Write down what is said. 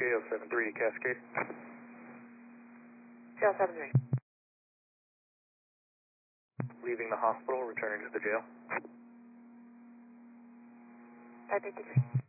J073 Cascade. J073. Leaving the hospital, returning to the jail. 553.